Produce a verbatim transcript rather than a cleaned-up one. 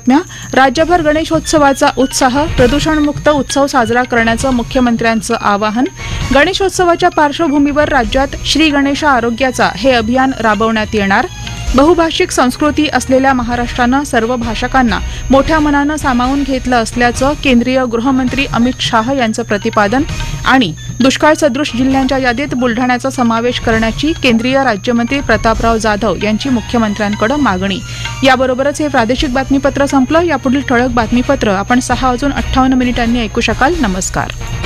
बातम्या. राज्यभर गणेशोत्सवाचा उत्साह. प्रदूषणमुक्त उत्सव साजरा करण्याचं मुख्यमंत्र्यांचं आवाहन. गणेशोत्सवाच्या पार्श्वभूमीवर राज्यात श्री गणेश आरोग्याचा हे अभियान राबवण्यात येणार. बहुभाषिक संस्कृती असलेल्या महाराष्ट्रानं सर्व भाषकांना मोठ्या मनानं सामावून घेतलं असल्याचं केंद्रीय गृहमंत्री अमित शाह यांचं प्रतिपादन. आणि दुष्काळ सदृश जिल्ह्यांच्या यादीत बुलढाण्याचा समावेश करण्याची केंद्रीय राज्यमंत्री प्रतापराव जाधव यांची मुख्यमंत्र्यांकडे मागणी. याबरोबरच हे प्रादेशिक बातमीपत्र संपलं. यापुढील ठळक बातमीपत्र आपण सहा वाजून अठ्ठावन्न मिनिटांनी ऐकू शकाल. नमस्कार.